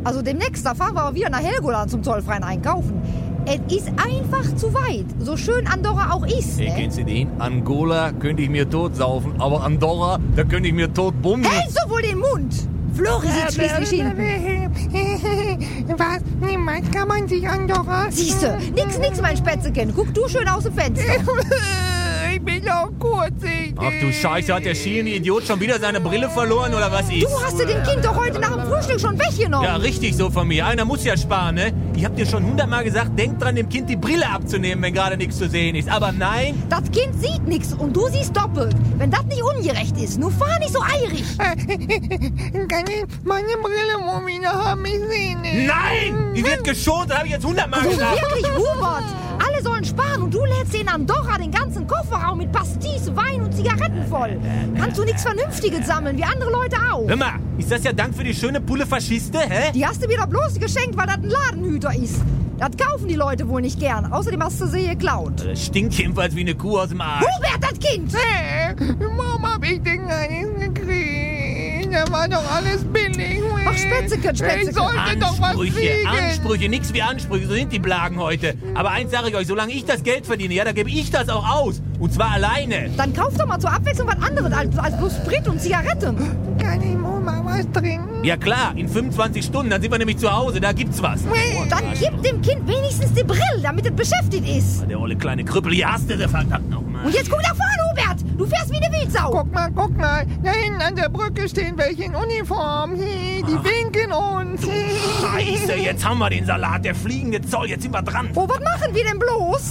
Also demnächst, da fahren wir wieder nach Helgoland zum zollfreien Einkaufen. Es ist einfach zu weit, so schön Andorra auch ist. Hey, kennst du den? Angola könnte ich mir tot saufen, aber Andorra, da könnte ich mir tot bumsen. Hältst du wohl den Mund? Flori sitzt schließlich hinten. Was? Niemals kann man sich Andorra... Siehste, nix, mein Spätzeken. Guck du schön aus dem Fenster. Ich bin doch kurzsichtig. Ach du Scheiße, hat der schielende Idiot schon wieder seine Brille verloren oder was ist? Du hast dir dem Kind doch heute nach dem Frühstück schon weggenommen. Ja, richtig so von mir. Einer muss ja sparen, ne? Ich hab dir schon 100-mal gesagt, denk dran, dem Kind die Brille abzunehmen, wenn gerade nichts zu sehen ist. Aber nein. Das Kind sieht nichts und du siehst doppelt. Wenn das nicht ungerecht ist, nur fahr nicht so eirig. Kann ich meine Brille mal wieder haben? Ich sehe nicht. Nein! Die wird geschont, das hab ich jetzt 100-mal Also gesagt. wirklich, Hubert. Alle sollen sparen und du lädst in Andorra den ganzen Kofferraum mit Pastis, Wein und Zigaretten voll. Kannst du nichts Vernünftiges sammeln, wie andere Leute auch. Hör mal, ist das ja Dank für die schöne Pulle Faschiste, hä? Die hast du mir doch bloß geschenkt, weil das ein Ladenhüter ist. Das kaufen die Leute wohl nicht gern. Außerdem hast du sie geklaut. Das stinkt jedenfalls wie eine Kuh aus dem Arsch. Hubert, das Kind! Warum hab ich den gar nicht gekriegt? Da war doch alles billig. Ach, Spätzeken. Ich sollte doch was kriegen. Ansprüche, nix wie Ansprüche, so sind die Blagen heute. Aber eins sage ich euch, solange ich das Geld verdiene, ja, da gebe ich das auch aus. Und zwar alleine. Dann kauf doch mal zur Abwechslung was anderes als bloß Sprit und Zigaretten. Kann ich mal was trinken? Ja klar, in 25 Stunden, dann sind wir nämlich zu Hause, da gibt's was. Dann gib dem Kind wenigstens die Brille, damit es beschäftigt ist. Der olle kleine Krüppel, hier hast du sie, verdammt nochmal. Und jetzt guck nach vorne, Hubert. Du fährst wie eine Wildsau. Guck mal. Da hinten an der Brücke stehen welche in Uniform. Die winken uns. Scheiße, jetzt haben wir den Salat, der fliegende Zoll, jetzt sind wir dran. Oh, was machen wir denn bloß?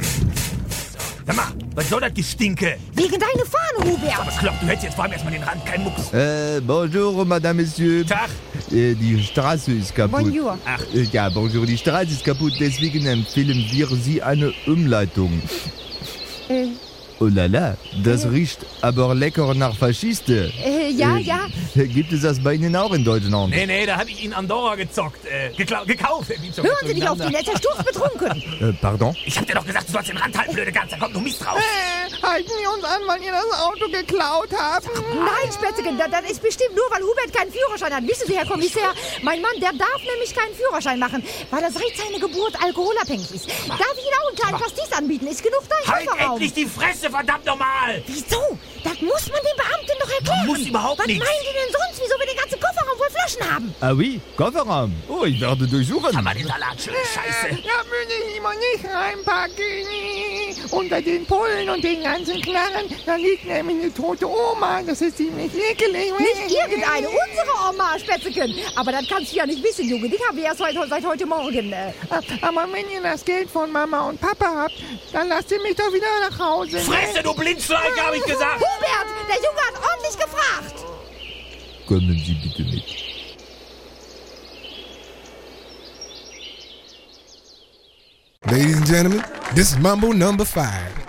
Sag mal, was soll das Gestinke? Wegen deiner Fahne, Hubert. Aber Klopp, du hältst jetzt vor allem erstmal den Rand, kein Mucks. Bonjour, Madame, Monsieur. Tag. Die Straße ist kaputt. Bonjour. Ach, Ja, bonjour, die Straße ist kaputt, deswegen empfehlen wir Sie eine Umleitung. Oh la la, das riecht aber lecker nach Faschiste. Ja. Gibt es das bei Ihnen auch in Deutschland? nee, da hab ich in Andorra gezockt, gekauft. Hören Sie nicht auf den, der ist ja sturzbetrunken. Pardon? Ich hab dir doch gesagt, du sollst den Rand halten, blöde Gans, da kommt nur Mist raus. Halten Sie uns an, weil ihr das Auto geklaut habt. Nein, Spätzeken, das ist bestimmt nur, weil Hubert keinen Führerschein hat. Wissen Sie, Herr Kommissar, mein Mann, der darf nämlich keinen Führerschein machen, weil er seit seiner Geburt alkoholabhängig ist. Darf ich Ihnen auch einen kleinen Pastis anbieten? Ist genug da im Halt Kofferraum. endlich die Fresse, verdammt nochmal! Wieso? Das muss man den Beamten doch erklären. Man muss überhaupt Was nichts. meinen die denn sonst, wieso wir den ganzen Kofferraum voll Flaschen haben? Ah oui, Kofferraum. Oh, ich werde durchsuchen. Haben wir den Salat schön, scheiße. Da würde ich lieber nicht reinpacken. Unter den Pullen und den ganzen Knarren, da liegt nämlich eine tote Oma. Das ist ziemlich ekelig. Nicht irgendeine, unsere Oma, Spätzeken. Aber das kannst du ja nicht wissen, Junge. Die haben wir erst seit heute Morgen. Aber wenn ihr das Geld von Mama und Papa habt, dann lasst ihr mich doch wieder nach Hause. Fresse, du Blindschleiche, hab ich gesagt. Hubert, der Junge hat ordentlich gefragt. Kommen Sie bitte mit. Ladies and gentlemen, this is Mambo number 5.